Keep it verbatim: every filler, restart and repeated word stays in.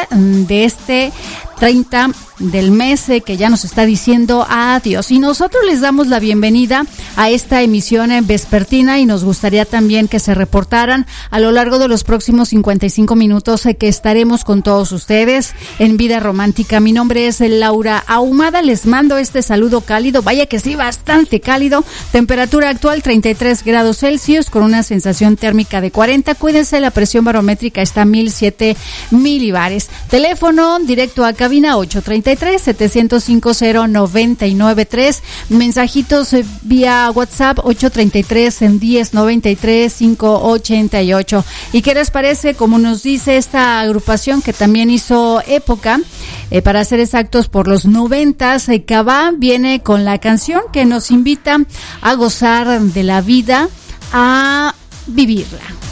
de este treinta del mes eh, que ya nos está diciendo adiós. Y nosotros les damos la bienvenida a esta emisión eh, vespertina y nos gustaría también que se reportaran a lo largo de los próximos cincuenta y cinco minutos eh, que estaremos con todos ustedes en Vida Romántica. Mi nombre es Laura Ahumada, les mando este saludo cálido, vaya que sí, bastante cálido. Temperatura actual treinta y tres grados Celsius con una sensación térmica de cuarenta. Cuídense, la presión barométrica está a mil siete milibares. Teléfono directo a cabina ocho treinta y tres, setecientos cincuenta, noventa y nueve tres. Mensajitos eh, vía WhatsApp ocho treinta y tres, diez noventa y tres, cinco ochenta y ocho. ¿Y qué les parece? Como nos dice esta agrupación que también hizo época, eh, para ser exactos por los noventas, eh, Cabá viene con la canción que nos invita a gozar de la vida, a vivirla.